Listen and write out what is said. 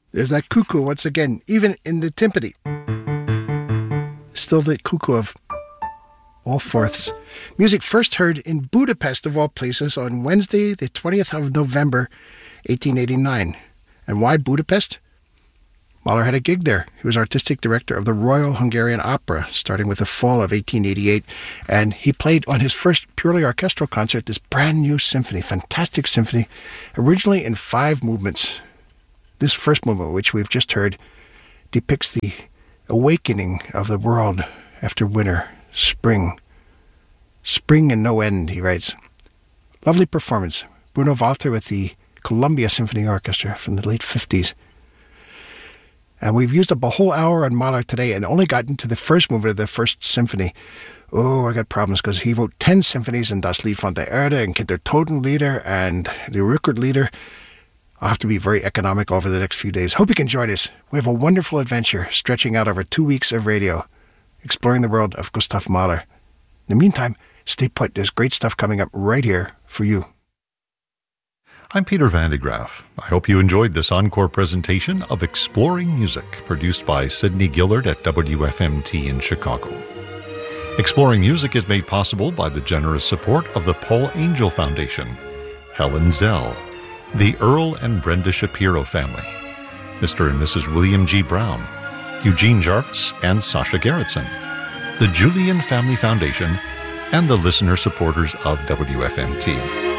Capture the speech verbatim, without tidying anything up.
There's that cuckoo once again, even in the timpani. Still the cuckoo of all fourths. Music first heard in Budapest, of all places, on Wednesday, the twentieth of November, eighteen eighty-nine. And why Budapest? Mahler had a gig there. He was artistic director of the Royal Hungarian Opera, starting with the fall of eighteen eighty-eight. And he played on his first purely orchestral concert this brand new symphony, fantastic symphony, originally in five movements. This first movement, which we've just heard, depicts the awakening of the world after winter, spring. Spring and no end, he writes. Lovely performance. Bruno Walter with the Columbia Symphony Orchestra from the late fifties. And we've used up a whole hour on Mahler today and only gotten to the first movement of the first symphony. Oh, I got problems because he wrote ten symphonies in Das Lied von der Erde and Kindertotenlieder and the Rückertlieder. I'll have to be very economical over the next few days. Hope you can join us. We have a wonderful adventure stretching out over two weeks of radio, exploring the world of Gustav Mahler. In the meantime, stay put. There's great stuff coming up right here for you. I'm Peter Van de Graaf. I hope you enjoyed this encore presentation of Exploring Music, produced by Sidney Gillard at W F M T in Chicago. Exploring Music is made possible by the generous support of the Paul Angel Foundation, Helen Zell, the Earl and Brenda Shapiro family, Mister and Missus William G. Brown, Eugene Jarvis and Sasha Gerritsen, the Julian Family Foundation, and the listener supporters of W F M T.